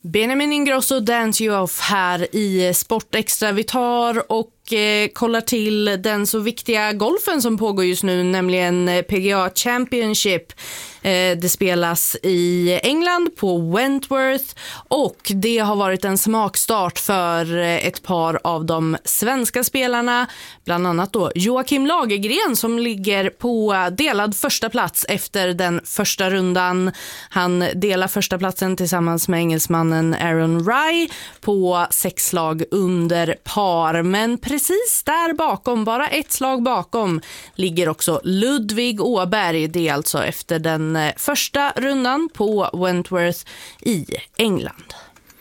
Benjamin Ingrosso, Dance You Off här i Sportextra. Vi tar och kollar till den så viktiga golfen som pågår just nu, nämligen PGA Championship. Det spelas i England på Wentworth och det har varit en smakstart för ett par av de svenska spelarna, bland annat då Joakim Lagergren som ligger på delad första plats efter den första rundan. Han delar första platsen tillsammans med engelsmannen Aaron Rai på 6 slag under par, men precis där bakom, bara ett slag bakom, ligger också Ludvig Åberg. Det är alltså efter den första rundan på Wentworth i England.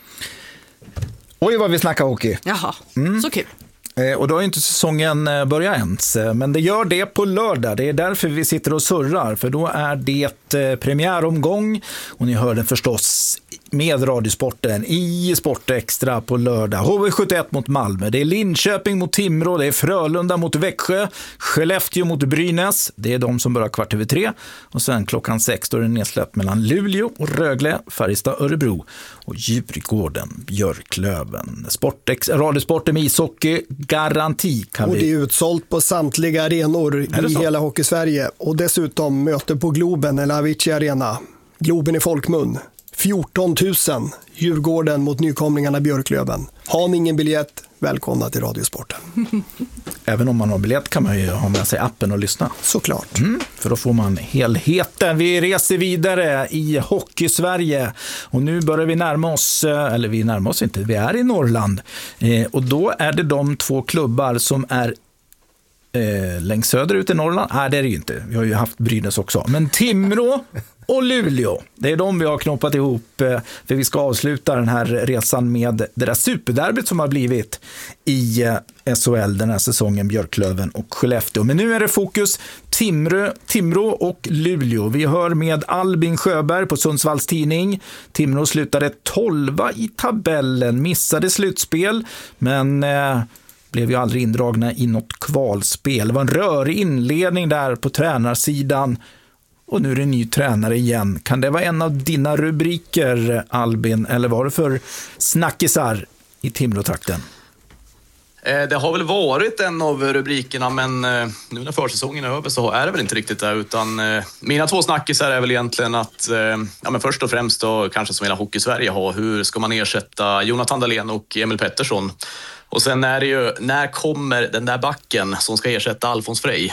Oj, vad vi snackar hockey. Jaha, så kul. Och då har inte säsongen börjat ens, men det gör det på lördag. Det är därför vi sitter och surrar, för då är det premiäromgång och ni hör den förstås med Radiosporten i Sportextra på lördag. HV71 mot Malmö, det är Linköping mot Timrå, det är Frölunda mot Växjö, Skellefteå mot Brynäs, det är de som börjar 15:15 och sen klockan 6 då är det nedsläpp mellan Luleå och Rögle, Färjestad, Örebro och Djurgården, Björklöven. Radiosporten med ishockey, garanti kan och vi. det är utsålt på samtliga arenor i hela Hockey-Sverige och dessutom möte på Globen eller Avicii Arena. Globen i folkmun. 14 000, Djurgården mot nykomlingarna Björklöven. Har ni ingen biljett, välkomna till Radiosporten. Även om man har biljett kan man ju ha med sig appen och lyssna. Såklart. För då får man helheten. Vi reser vidare i Hockey-Sverige och nu börjar vi närma oss, eller vi närmar oss inte, vi är i Norrland. Och då är det de 2 klubbar som är längst söderut i Norrland. Nej, det är det ju inte. Vi har ju haft Brynäs också. Men Timrå och Luleå, det är de vi har knoppat ihop för vi ska avsluta den här resan med det där superderbyt som har blivit i SHL den här säsongen, Björklöven och Skellefteå. Men nu är det fokus Timrå och Luleå. Vi hör med Albin Sjöberg på Sundsvalls Tidning. Timrå slutade 12 i tabellen, missade slutspel, men blev ju aldrig indragna i något kvalspel. Det var en rörig inledning där på tränarsidan. Och nu är det en ny tränare igen. Kan det vara en av dina rubriker, Albin? Eller var det för snackisar i Timrå-trakten? Det har väl varit en av rubrikerna, men nu när försäsongen är över så är det väl inte riktigt det. Utan mina 2 snackisar är väl egentligen att, men först och främst då, kanske som hela Hockey-Sverige har, hur ska man ersätta Jonathan Dahlén och Emil Pettersson? Och sen är det ju, när kommer den där backen som ska ersätta Alfons Frey?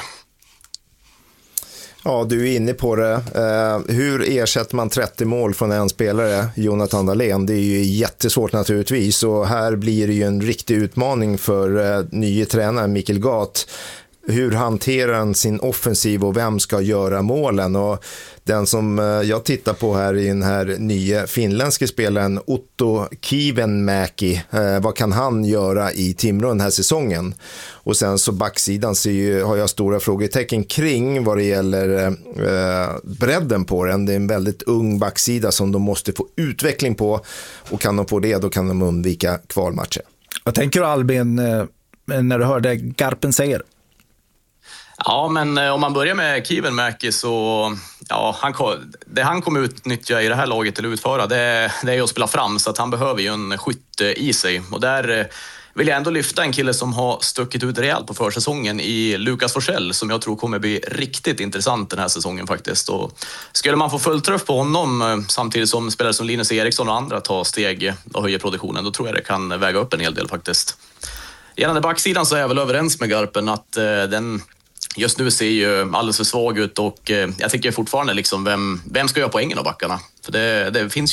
Ja, du är inne på det. Hur ersätter man 30 mål från en spelare, Jonathan Dahlén? Det är ju jättesvårt naturligtvis och här blir det ju en riktig utmaning för nye tränaren Mikael Gat. Hur hanterar han sin offensiv och vem ska göra målen? Och den som jag tittar på här i den här nya finländska spelaren Otto Kivenmäki, vad kan han göra i Timrå den här säsongen? Och sen så backsidan har jag stora frågetecken kring vad det gäller bredden på den. Det är en väldigt ung backsida som de måste få utveckling på, och kan de få det, då kan de undvika kvalmatcher. Vad tänker du, Albin, när du hörde Garpen säger? Ja, men om man börjar med Kivenmäki så, ja, det han kommer utnyttja i det här laget eller utföra, det är att spela fram, så att han behöver ju en skytt i sig. Och där vill jag ändå lyfta en kille som har stuckit ut rejält på försäsongen i Lukas Forsell, som jag tror kommer bli riktigt intressant den här säsongen faktiskt. Och skulle man få fullträff på honom samtidigt som spelare som Linus Eriksson och andra tar steg och höjer produktionen, då tror jag det kan väga upp en hel del faktiskt. Gällande backsidan så är jag väl överens med Garpen att den just nu ser ju alldeles för svag ut, och jag tycker fortfarande liksom vem ska göra poängen av backarna? För det finns